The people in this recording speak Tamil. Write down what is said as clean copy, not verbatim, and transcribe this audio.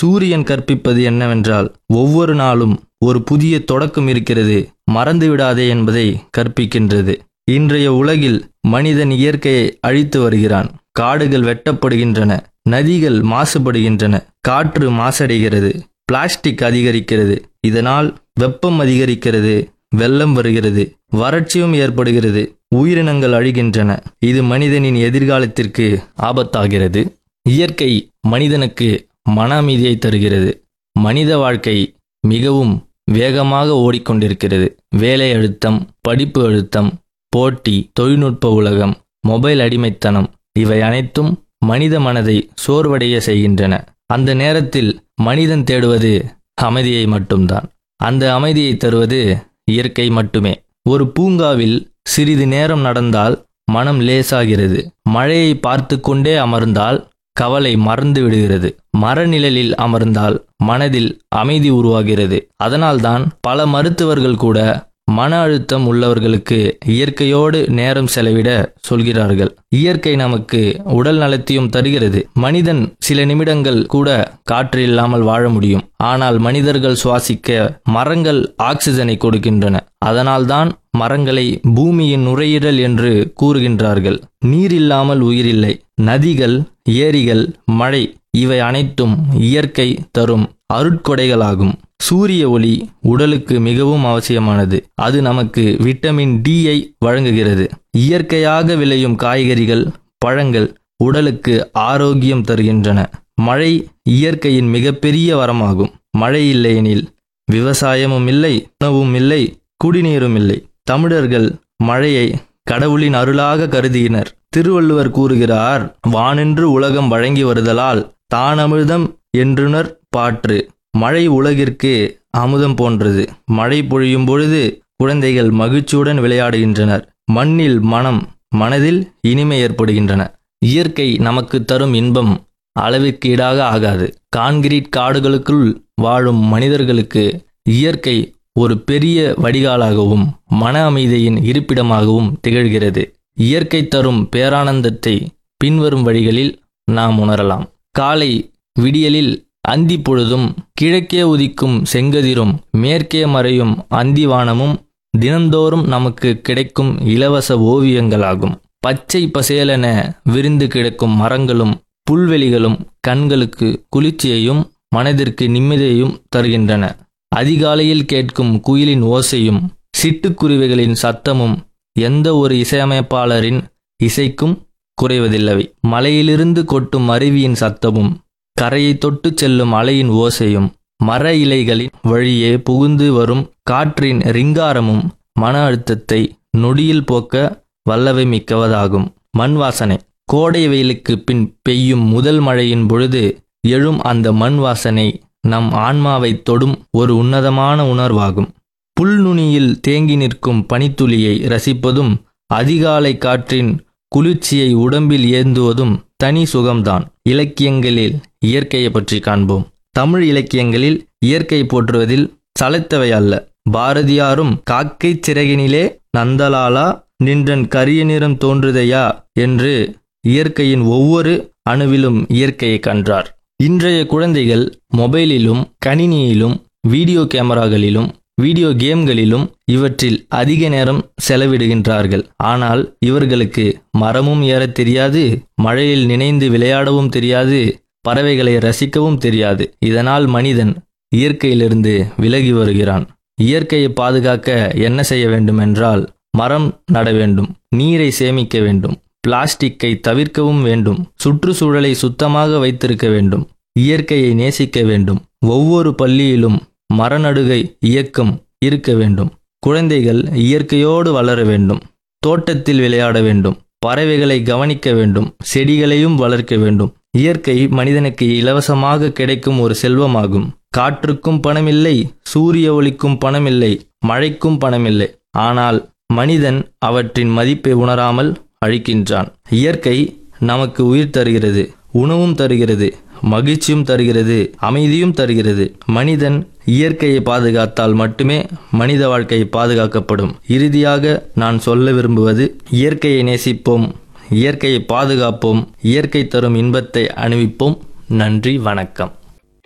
சூரியன் கற்பிப்பது என்னவென்றால், ஒவ்வொரு நாளும் ஒரு புதிய தொடக்கம் இருக்கிறது, மறந்துவிடாதே என்பதை கற்பிக்கின்றது. இன்றைய உலகில் மனிதன் இயற்கையை அழித்து வருகிறான். காடுகள் வெட்டப்படுகின்றன, நதிகள் மாசுபடுகின்றன, காற்று மாசடைகிறது, பிளாஸ்டிக் அதிகரிக்கிறது. இதனால் வெப்பம் அதிகரிக்கிறது, வெள்ளம் வருகிறது, வறட்சியும் ஏற்படுகிறது, உயிரினங்கள் அழிகின்றன. இது மனிதனின் எதிர்காலத்திற்கு ஆபத்தாகிறது. இயற்கை மனிதனுக்கு மன அமைதியை தருகிறது. மனித வாழ்க்கை மிகவும் வேகமாக ஓடிக்கொண்டிருக்கிறது. வேலை அழுத்தம், படிப்பு அழுத்தம், போட்டி, தொழில்நுட்ப உலகம், மொபைல் அடிமைத்தனம், இவை அனைத்தும் மனித மனதை சோர்வடைய செய்கின்றன. அந்த நேரத்தில் மனிதன் தேடுவது அமைதியை மட்டும்தான். அந்த அமைதியை தருவது இயற்கை மட்டுமே. ஒரு பூங்காவில் சிறிது நேரம் நடந்தால் மனம் லேசாகிறது. மழையை பார்த்து கொண்டே அமர்ந்தால் கவலை மறந்து விடுகிறது. மரநிழலில் அமர்ந்தால் மனதில் அமைதி உருவாகிறது. அதனால்தான் பல மருத்துவர்கள் கூட மன அழுத்தம் உள்ளவர்களுக்கு இயற்கையோடு நேரம் செலவிட சொல்கிறார்கள். இயற்கை நமக்கு உடல் நலத்தையும் தருகிறது. மனிதன் சில நிமிடங்கள் கூட காற்று இல்லாமல் வாழ முடியும். ஆனால் மனிதர்கள் சுவாசிக்க மரங்கள் ஆக்சிஜனை கொடுக்கின்றன. அதனால்தான் மரங்களை பூமியின் நுரையீரல் என்று கூறுகின்றார்கள். நீர் இல்லாமல் உயிரில்லை. நதிகள், ஏரிகள், மழை, இவை அனைத்தும் இயற்கை தரும் அருட்கொடைகளாகும். சூரிய ஒளி உடலுக்கு மிகவும் அவசியமானது. அது நமக்கு விட்டமின் டி-ஐ வழங்குகிறது. இயற்கையாக விளையும் காய்கறிகள், பழங்கள் உடலுக்கு ஆரோக்கியம் தருகின்றன. மழை இயற்கையின் மிகப்பெரிய வரமாகும். மழை இல்லையெனில் விவசாயமும் இல்லை, உணவும் இல்லை, குடிநீரும் இல்லை. தமிழர்கள் மழையை கடவுளின் அருளாக கருதினர். திருவள்ளுவர் கூறுகிறார், வானென்று உலகம் வழங்கி வருதலால் தானமிர்தம் என்றுணர் பாற்று. மழை உலகிற்கு அமுதம் போன்றது. மழை பொழியும் பொழுது குழந்தைகள் மகிழ்ச்சியுடன் விளையாடுகின்றனர். மண்ணில் மனம், மனதில் இனிமை ஏற்படுகின்றன. இயற்கை நமக்கு தரும் இன்பம் அளவிற்கு ஈடாக ஆகாது. கான்கிரீட் காடுகளுக்குள் வாழும் மனிதர்களுக்கு இயற்கை ஒரு பெரிய வடிகாலாகவும் மன அமைதியின் இருப்பிடமாகவும் திகழ்கிறது. இயற்கை தரும் பேரானந்தத்தை பின்வரும் வழிகளில் நாம் உணரலாம். காலை விடியலில் அந்தி பொழுதும், கிழக்கே உதிக்கும் செங்கதிரும், மேற்கே மறையும் அந்திவானமும் தினந்தோறும் நமக்கு கிடைக்கும் இலவச ஓவியங்களாகும். பச்சை பசேலென விரிந்து கிடக்கும் மரங்களும் புல்வெளிகளும் கண்களுக்கு குளிர்ச்சியையும் மனதிற்கு நிம்மதியையும் தருகின்றன. அதிகாலையில் கேட்கும் குயிலின் ஓசையும் சிட்டுக்குருவிகளின் சத்தமும் எந்த ஒரு இசையமைப்பாளரின் இசைக்கும் குறைவதில்லை. மலையிலிருந்து கொட்டும் அருவியின் சத்தமும், கரையை தொட்டு செல்லும் அலையின் ஓசையும், மர இலைகளின் வழியே புகுந்து வரும் காற்றின் ரிங்காரமும் மன அழுத்தத்தை நொடியில் போக்க வல்லவை மிக்கவதாகும். மண் வாசனை. கோடை வெயிலுக்கு பின் பெய்யும் முதல் மழையின் பொழுது எழும் அந்த மண் வாசனை நம் ஆன்மாவை தொடும் ஒரு உன்னதமான உணர்வாகும். புல்நுனியில் தேங்கி நிற்கும் பனித்துளியை ரசிப்பதும், அதிகாலை காற்றின் குளிர்ச்சியை உடம்பில் ஏந்துவதும் தனி சுகம்தான். இலக்கியங்களில் இயற்கையை பற்றி காண்போம். தமிழ் இலக்கியங்களில் இயற்கை போற்றுவதில் சளைத்தவை அல்ல. பாரதியாரும் காக்கை சிறகினிலே நந்தலாலா நின்றன் கரிய நிறம் தோன்றுதையா என்று இயற்கையின் ஒவ்வொரு அணுவிலும் இயற்கையை கண்டார். இன்றைய குழந்தைகள் மொபைலிலும், கணினியிலும், வீடியோ கேமராக்களிலும், வீடியோ கேம்களிலும் இவற்றில் அதிக நேரம் செலவிடுகின்றார்கள். ஆனால் இவர்களுக்கு மரமும் ஏறத் தெரியாது, மழையில் நினைந்து விளையாடவும் தெரியாது, பறவைகளை ரசிக்கவும் தெரியாது. இதனால் மனிதன் இயற்கையிலிருந்து விலகி வருகிறான். இயற்கையை பாதுகாக்க என்ன செய்ய வேண்டும் என்றால், மரம் நட வேண்டும், நீரை சேமிக்க வேண்டும், பிளாஸ்டிக்கை தவிர்க்கவும் வேண்டும், சுற்றுச்சூழலை சுத்தமாக வைத்திருக்க வேண்டும், இயற்கையை நேசிக்க வேண்டும். ஒவ்வொரு பள்ளியிலும் மரநடுகை இயக்கம் இருக்க வேண்டும். குழந்தைகள் இயற்கையோடு வளர வேண்டும். தோட்டத்தில் விளையாட வேண்டும், பறவைகளை கவனிக்க வேண்டும், செடிகளையும் வளர்க்க வேண்டும். இயற்கை மனிதனுக்கு இலவசமாக கிடைக்கும் ஒரு செல்வமாகும். காற்றுக்கும் பணமில்லை, சூரிய ஒளிக்கும் பணமில்லை, மழைக்கும் பணமில்லை. ஆனால் மனிதன் அவற்றின் மதிப்பை உணராமல் அழிக்கின்றான். இயற்கை நமக்கு உயிர் தருகிறது, உணவும் தருகிறது, மகிழ்ச்சியும் தருகிறது, அமைதியும் தருகிறது. மனிதன் இயற்கையை பாதுகாத்தால் மட்டுமே மனித வாழ்க்கை பாதுகாக்கப்படும். இறுதியாக நான் சொல்ல விரும்புவது, இயற்கையை நேசிப்போம், இயற்கையை பாதுகாப்போம், இயற்கை தரும் இன்பத்தை அனுபவிப்போம். நன்றி, வணக்கம்.